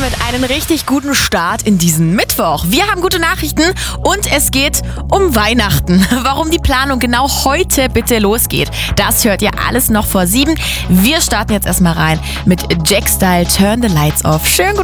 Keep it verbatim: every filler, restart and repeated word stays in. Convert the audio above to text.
damit einen richtig guten Start in diesen Mittwoch. Wir haben gute Nachrichten und es geht um Weihnachten. Warum die Planung genau heute bitte losgeht, das hört ihr alles noch vor sieben. Wir starten jetzt erstmal rein mit Jack Style, Turn the Lights Off. Schönen guten